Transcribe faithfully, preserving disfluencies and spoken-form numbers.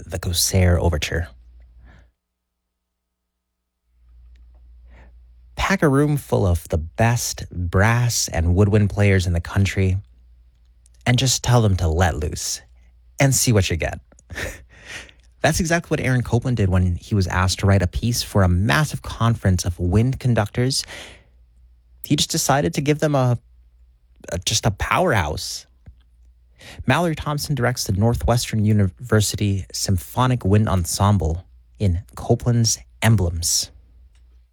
the Corsair Overture. Pack a room full of the best brass and woodwind players in the country and just tell them to let loose and see what you get. That's exactly what Aaron Copland did when he was asked to write a piece for a massive conference of wind conductors. He just decided to give them a, a just a powerhouse. Mallory Thompson directs the Northwestern University Symphonic Wind Ensemble in Copland's Emblems.